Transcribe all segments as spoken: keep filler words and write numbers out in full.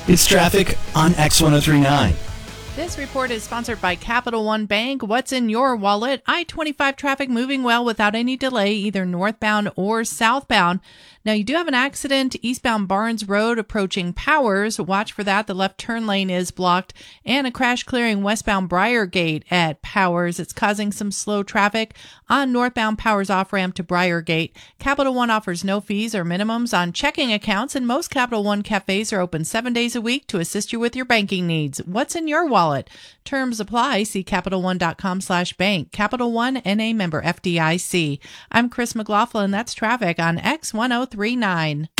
It's traffic on X one oh three point nine. This report is sponsored by Capital One Bank. What's in your wallet? I twenty-five traffic moving well without any delay, either northbound or southbound. Now, you do have an accident eastbound Barnes Road approaching Powers. Watch for that. The left turn lane is blocked. And a crash clearing westbound Briargate at Powers. It's causing some slow traffic on northbound Powers off-ramp to Briargate. Capital One offers no fees or minimums on checking accounts, and most Capital One cafes are open seven days a week to assist you with your banking needs. What's in your wallet? Terms apply. See CapitalOne.com slash bank. Capital One, N A member F D I C. I'm Chris McLaughlin. That's traffic on X one oh three point nine.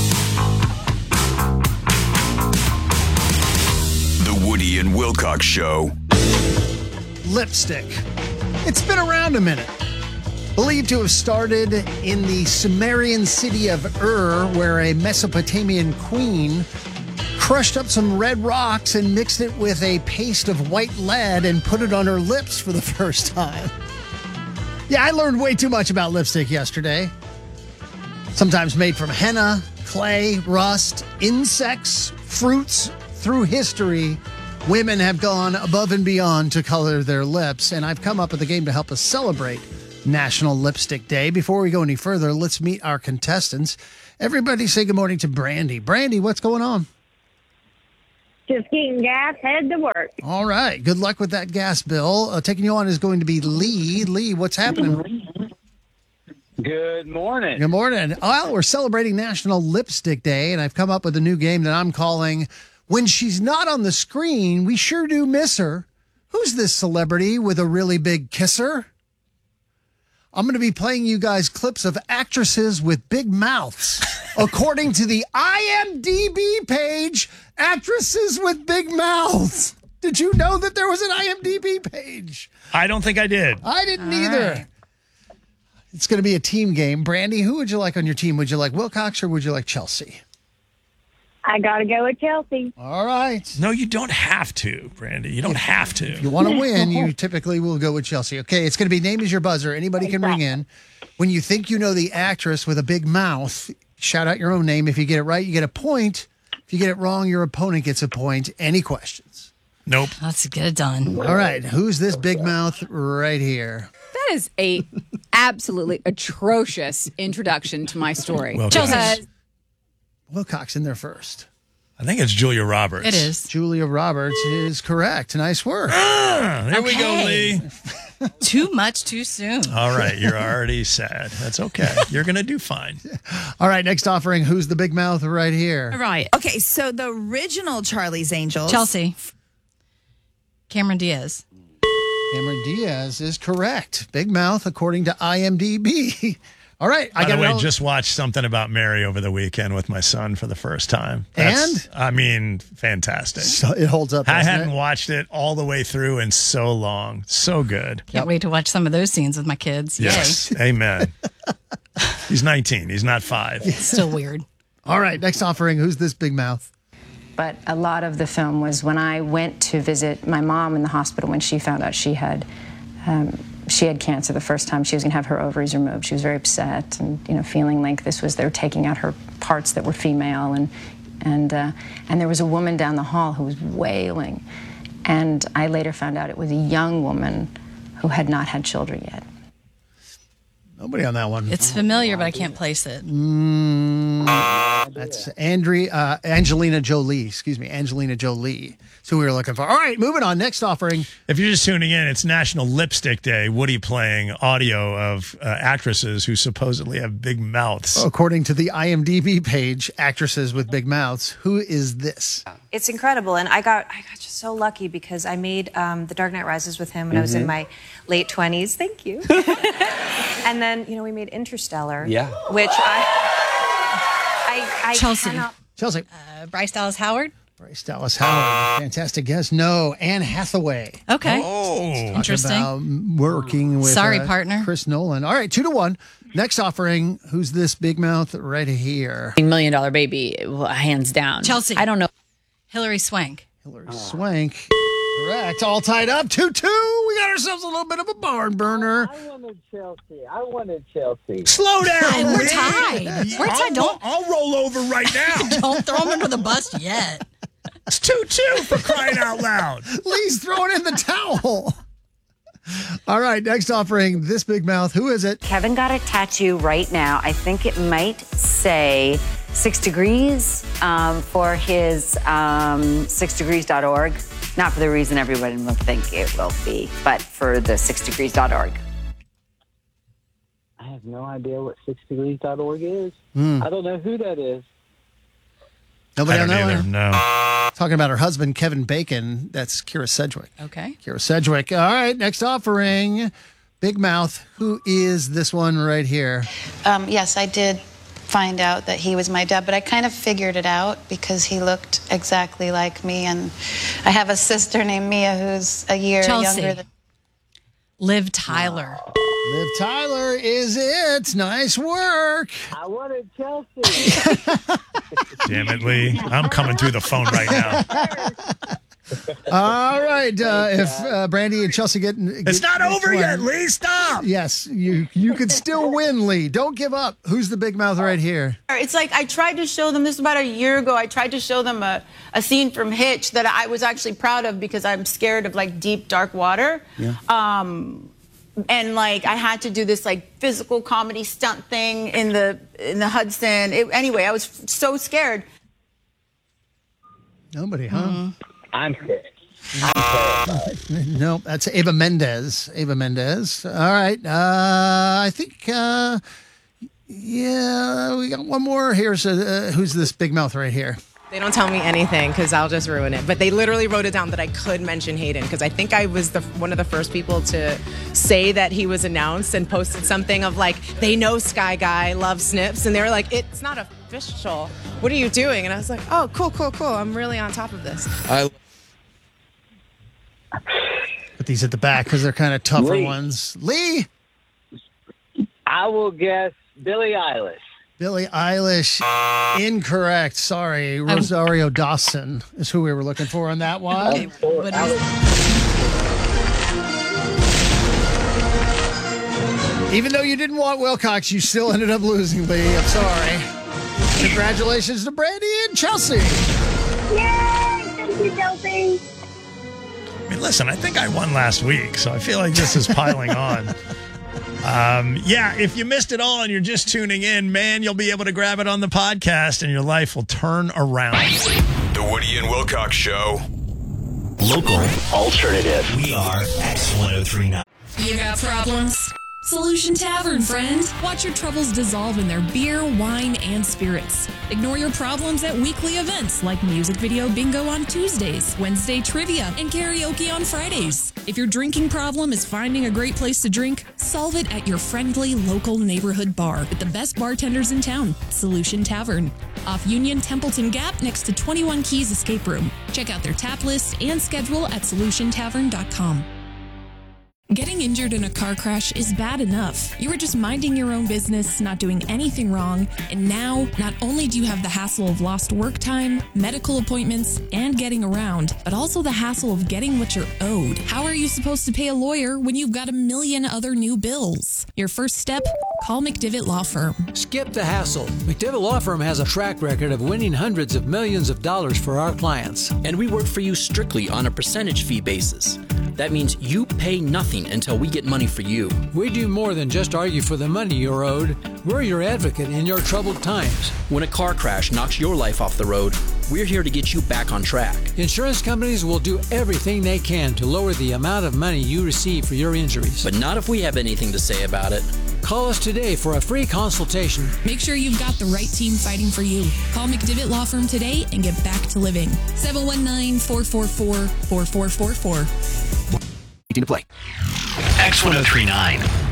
The Woody and Wilcox Show. Lipstick. It's been around a minute. Believed to have started in the Sumerian city of Ur, where a Mesopotamian queen crushed up some red rocks and mixed it with a paste of white lead and put it on her lips for the first time. Yeah, I learned way too much about lipstick yesterday. Sometimes made from henna, clay, rust, insects, fruits. Through history, women have gone above and beyond to color their lips, and I've come up with a game to help us celebrate National Lipstick Day. Before we go any further, let's meet our contestants. Everybody say good morning to Brandy. Brandy, what's going on? Just getting gas, head to work. All right. Good luck with that gas bill. Uh, taking you on is going to be Lee. Lee, what's happening? Good morning. Good morning. Well, we're celebrating National Lipstick Day, and I've come up with a new game that I'm calling When She's Not on the Screen, We Sure Do Miss Her. Who's this celebrity with a really big kisser? I'm going to be playing you guys clips of actresses with big mouths. According to the I M D B page, actresses with big mouths. Did you know that there was an I M D B page? I don't think I did. I didn't All either. Right. It's going to be a team game. Brandy, who would you like on your team? Would you like Wilcox or would you like Chelsea? I got to go with Chelsea. All right. No, you don't have to, Brandy. You don't have to. If you want to win, you typically will go with Chelsea. Okay, it's going to be name is your buzzer. Anybody can ring in. When you think you know the actress with a big mouth, shout out your own name. If you get it right, you get a point. If you get it wrong, your opponent gets a point. Any questions? Nope. Let's get it done. All right. Who's this big mouth right here? That is a absolutely atrocious introduction to my story. Well, Chelsea. Wilcox in there first. I think it's Julia Roberts. It is. Julia Roberts is correct. Nice work. Ah, there we go, Okay. Lee. Too much too soon. All right, you're already sad. That's okay. You're going to do fine. All right, next offering. Who's the big mouth right here? Right. Okay, so the original Charlie's Angels. Chelsea. Cameron Diaz. Cameron Diaz is correct. Big mouth according to I M D B. All right. By I got the way, all... just watched something about Mary over the weekend with my son for the first time. That's, And? I mean, fantastic. So it holds up. I doesn't hadn't it? watched it all the way through in so long. So good. Can't wait to watch some of those scenes with my kids. Yes. Amen. He's nineteen. He's not five. Yay. Still weird. All right. Next offering. Who's this big mouth? But a lot of the film was when I went to visit my mom in the hospital when she found out she had um, she had cancer the first time. She was going to have her ovaries removed. She was very upset and, you know, feeling like this was, they were taking out her parts that were female. And, and, uh, and there was a woman down the hall who was wailing. And I later found out it was a young woman who had not had children yet. Nobody on that one. It's familiar, but I can't place it. Mm, that's Andre, uh, Angelina Jolie. Excuse me, Angelina Jolie. So we were looking for. All right, moving on. Next offering. If you're just tuning in, it's National Lipstick Day. Woody playing audio of uh, actresses who supposedly have big mouths. According to the I M D B page, actresses with big mouths. Who is this? It's incredible, and I got I got just so lucky because I made um, The Dark Knight Rises with him when mm-hmm. I was in my late twenties. Thank you. And then, you know, we made Interstellar. Yeah. Which I, I, I Chelsea. cannot. Chelsea. Uh, Bryce Dallas Howard. Bryce Dallas Howard. Fantastic guess. No, Anne Hathaway. Okay. Oh, interesting. About working with Sorry, uh, partner. Chris Nolan. All right, two to one. Next offering. Who's this big mouth right here? Million Dollar Baby, hands down. Chelsea. I don't know. Hillary Swank. Hillary oh. Swank. Correct. All tied up. two two. We got ourselves a little bit of a barn burner. I wanted Chelsea. I wanted Chelsea. Slow down. We're tied. We're tied. I'll, Don't, I'll roll over right now. don't throw him under the bus yet. It's two two for crying out loud. Lee's throwing in the towel. All right, next offering, this big mouth. Who is it? Kevin got a tattoo right now. I think it might say six degrees um, for his um, six degrees dot org. Not for the reason everyone will think it will be, but for the six degrees dot org. I have no idea what six degrees dot org is. Mm. I don't know who that is. Nobody I don't know either. her? No. Talking about her husband, Kevin Bacon. That's Kira Sedgwick. Okay. Kira Sedgwick. All right, next offering, big mouth. Who is this one right here? Um, yes, I did find out that he was my dad, but I kind of figured it out because he looked exactly like me. And I have a sister named Mia who's a year Chelsea. younger than Liv Tyler. Liv Tyler is it. Nice work. I wanted Chelsea. Damn it, Lee. I'm coming through the phone right now. All right. Uh, if uh, Brandy and Chelsea get, get It's not over one, yet, Lee. Stop. Yes, you you could still win, Lee. Don't give up. Who's the big mouth right here? It's like I tried to show them, this was about a year ago, I tried to show them a, a scene from Hitch that I was actually proud of because I'm scared of like deep, dark water. Yeah. Um, and like I had to do this like physical comedy stunt thing in the in the Hudson. It, anyway, I was so scared. Nobody, huh? Mm-hmm. I'm scared. I'm terrified. No, that's Ava Mendez. Ava Mendez. All right. Uh, I think, uh, yeah, we got one more here. So, uh, who's this big mouth right here? They don't tell me anything because I'll just ruin it. But they literally wrote it down that I could mention Hayden because I think I was the one of the first people to say that he was announced and posted something of like, they know Sky Guy loves Snips. And they were like, it's not official. What are you doing? And I was like, oh, cool, cool, cool. I'm really on top of this. I Put these at the back because they're kind of tougher Lee. ones. Lee. I will guess Billie Eilish. Billie Eilish. Incorrect. Sorry. Rosario Dawson is who we were looking for on that one. Okay, but Even though you didn't want Wilcox, you still ended up losing, Lee. I'm sorry. Congratulations to Brandy and Chelsea. Yay! Thank you, Chelsea. I mean, listen, I think I won last week, so I feel like this is piling on. Um, yeah, if you missed it all and you're just tuning in, man, you'll be able to grab it on the podcast and your life will turn around. The Woody and Wilcox Show. Local alternative. We are X ten thirty-nine. You got problems? Solution Tavern, friend. Watch your troubles dissolve in their beer, wine, and spirits. Ignore your problems at weekly events like music video bingo on Tuesdays, Wednesday trivia, and karaoke on Fridays. If your drinking problem is finding a great place to drink, solve it at your friendly local neighborhood bar with the best bartenders in town, Solution Tavern. Off Union Templeton Gap next to twenty-one Keys Escape Room. Check out their tap list and schedule at solution tavern dot com. Getting injured in a car crash is bad enough. You were just minding your own business, not doing anything wrong, and now not only do you have the hassle of lost work time, medical appointments, and getting around, but also the hassle of getting what you're owed. How are you supposed to pay a lawyer when you've got a million other new bills? Your first step? Call McDivitt Law Firm. Skip the hassle. McDivitt Law Firm has a track record of winning hundreds of millions of dollars for our clients. And we work for you strictly on a percentage fee basis. That means you pay nothing until we get money for you. We do more than just argue for the money you're owed. We're your advocate in your troubled times. When a car crash knocks your life off the road, we're here to get you back on track. Insurance companies will do everything they can to lower the amount of money you receive for your injuries. But not if we have anything to say about it. Call us today for a free consultation. Make sure you've got the right team fighting for you. Call McDivitt Law Firm today and get back to living. seven one nine, four four four, four four four four. To play. X ten thirty-nine.